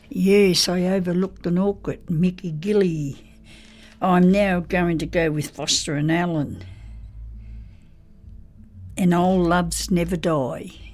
Yes, I overlooked an orchid, Mickey Gilly. I'm now going to go with Foster and Allen. And old loves never die.